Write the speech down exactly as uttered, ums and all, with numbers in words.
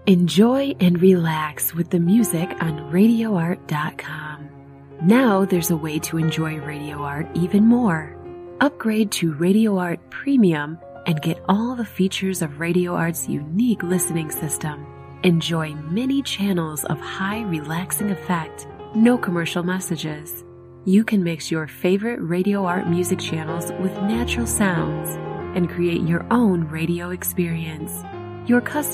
Enjoy and relax with the music on radio art dot com. Now there's a way to enjoy Radio Art even more. Upgrade to Radio Art Premium and get all the features of Radio Art's unique listening system. Enjoy many channels of high relaxing effect, no commercial messages. You can mix your favorite Radio Art music channels with natural sounds and create your own radio experience. Your custom